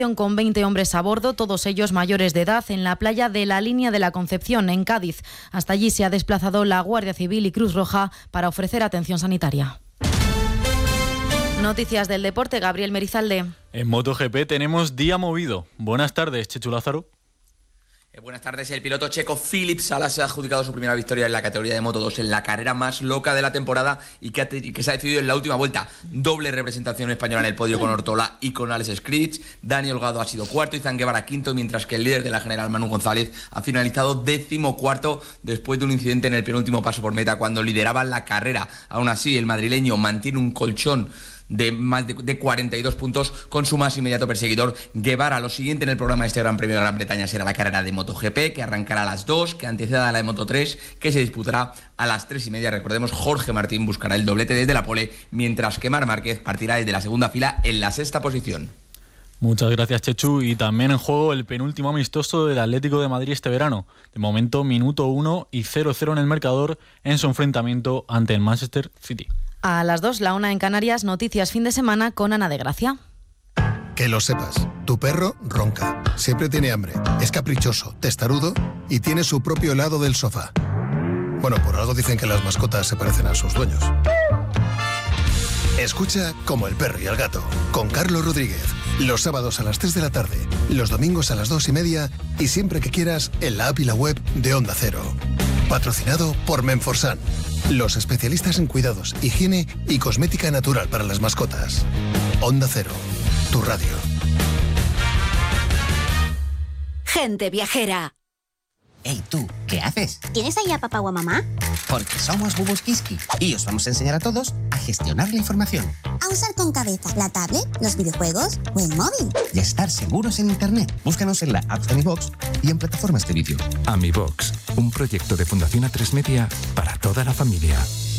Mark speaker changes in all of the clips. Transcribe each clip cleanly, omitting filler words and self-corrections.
Speaker 1: con 20 hombres a bordo, todos ellos mayores de edad, en la playa de la Línea de la Concepción, en Cádiz. Hasta allí se ha desplazado la Guardia Civil y Cruz Roja para ofrecer atención sanitaria. Noticias del deporte, Gabriel Merizalde.
Speaker 2: En MotoGP tenemos día movido. Buenas tardes, Chechu Lázaro.
Speaker 3: Buenas tardes. El piloto checo Filip Salas ha adjudicado su primera victoria en la categoría de Moto2 en la carrera más loca de la temporada y que se ha decidido en la última vuelta. Doble representación española en el podio con Ortola y con Alex Skrillex. Dani Holgado ha sido cuarto y Zan Guevara quinto, mientras que el líder de la general, Manu González, ha finalizado 14º después de un incidente en el penúltimo paso por meta cuando lideraba la carrera. Aún así, el madrileño mantiene un colchón de más de 42 puntos con su más inmediato perseguidor, Guevara. Lo siguiente en el programa de este Gran Premio de Gran Bretaña será la carrera de MotoGP, que arrancará a las 2, que anteceda a la de Moto3, que se disputará a las 3:30. Recordemos, Jorge Martín buscará el doblete desde la pole, mientras que Marc Márquez partirá desde la segunda fila en la sexta posición.
Speaker 2: Muchas gracias, Chechu. Y también en juego el penúltimo amistoso del Atlético de Madrid este verano. De momento, minuto 1 y 0-0 en el marcador en su enfrentamiento ante el Manchester City.
Speaker 1: A las 2, la 1 en Canarias, noticias fin de semana con Ana de Gracia.
Speaker 4: Que lo sepas, tu perro ronca, siempre tiene hambre, es caprichoso, testarudo y tiene su propio lado del sofá. Bueno, por algo dicen que las mascotas se parecen a sus dueños. Escucha Como el perro y el gato, con Carlos Rodríguez. Los sábados a las 3 de la tarde, los domingos a las 2:30 y siempre que quieras en la app y la web de Onda Cero. Patrocinado por Menforsan, los especialistas en cuidados, higiene y cosmética natural para las mascotas. Onda Cero, tu radio.
Speaker 5: Gente viajera.
Speaker 6: Hey, tú, ¿qué haces?
Speaker 7: ¿Tienes ahí a papá o a mamá?
Speaker 6: Porque somos Bubus Kiski y os vamos a enseñar a todos a gestionar la información.
Speaker 7: A usar con cabeza la tablet, los videojuegos o el móvil.
Speaker 6: Y a estar seguros en Internet. Búscanos en la app de AmiBox y en plataformas de vídeo.
Speaker 8: AmiBox, un proyecto de Fundación A3 Media para toda la familia.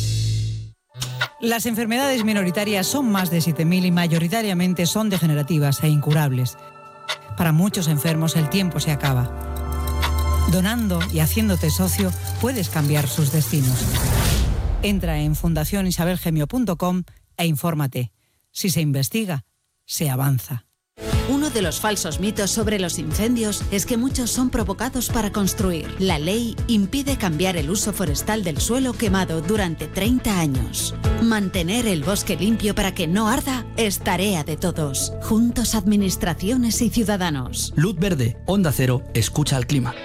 Speaker 9: Las enfermedades minoritarias son más de 7.000 y mayoritariamente son degenerativas e incurables. Para muchos enfermos el tiempo se acaba. Donando y haciéndote socio puedes cambiar sus destinos. Entra en fundacionisabelgemio.com e infórmate. Si se investiga, se avanza.
Speaker 5: Uno de los falsos mitos sobre los incendios es que muchos son provocados para construir. La ley impide cambiar el uso forestal del suelo quemado durante 30 años. Mantener el bosque limpio para que no arda es tarea de todos. Juntos, administraciones y ciudadanos.
Speaker 10: Luz verde, Onda Cero, escucha al clima.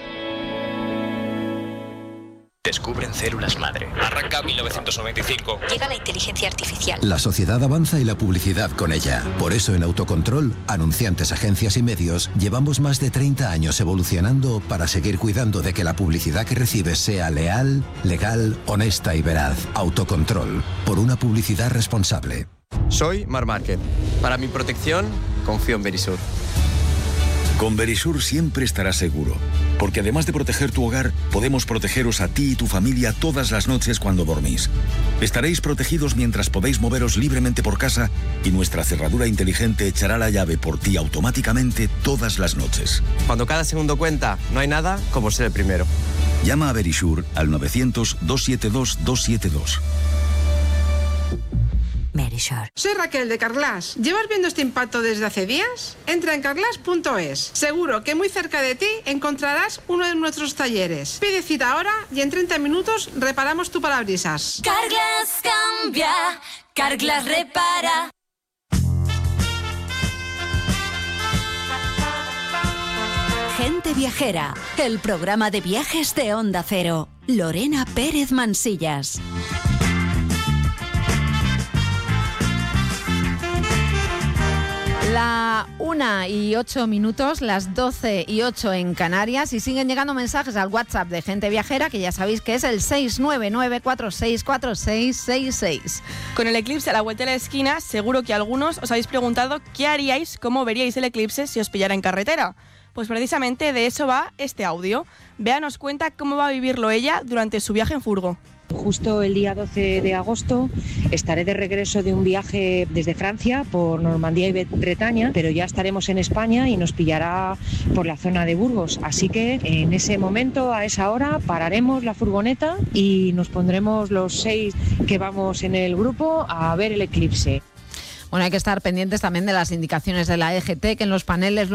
Speaker 11: Descubren células madre. Arranca 1995.
Speaker 12: Llega la inteligencia artificial.
Speaker 13: La sociedad avanza y la publicidad con ella. Por eso en Autocontrol, anunciantes, agencias y medios, llevamos más de 30 años evolucionando para seguir cuidando de que la publicidad que recibes sea leal, legal, honesta y veraz. Autocontrol, por una publicidad responsable.
Speaker 14: Soy Marc Márquez. Para mi protección, confío en Verisur.
Speaker 15: Con Verisur siempre estarás seguro, porque además de proteger tu hogar, podemos protegeros a ti y tu familia todas las noches cuando dormís. Estaréis protegidos mientras podéis moveros libremente por casa y nuestra cerradura inteligente echará la llave por ti automáticamente todas las noches.
Speaker 14: Cuando cada segundo cuenta, no hay nada como ser el primero.
Speaker 15: Llama a Verisur al 900-272-272.
Speaker 16: Verisur. Soy Raquel de Carglass. ¿Llevas viendo este impacto desde hace días? Entra en carglass.es. Seguro que muy cerca de ti encontrarás uno de nuestros talleres. Pide cita ahora y en 30 minutos reparamos tu parabrisas.
Speaker 17: Carglass cambia, Carglass repara.
Speaker 5: Gente viajera, el programa de viajes de Onda Cero. Lorena Pérez Mansillas.
Speaker 18: La 1:08, las 12:08 en Canarias, y siguen llegando mensajes al WhatsApp de Gente Viajera, que ya sabéis que es el 699464666.
Speaker 19: Con el eclipse a la vuelta de la esquina, seguro que algunos os habéis preguntado qué haríais, cómo veríais el eclipse si os pillara en carretera. Pues precisamente de eso va este audio. Bea nos cuenta cómo va a vivirlo ella durante su viaje en furgo.
Speaker 20: Justo el día 12 de agosto estaré de regreso de un viaje desde Francia por Normandía y Bretaña, pero ya estaremos en España y nos pillará por la zona de Burgos. Así que en ese momento, a esa hora, pararemos la furgoneta y nos pondremos los 6 que vamos en el grupo a ver el eclipse.
Speaker 18: Bueno, hay que estar pendientes también de las indicaciones de la EGT, que en los paneles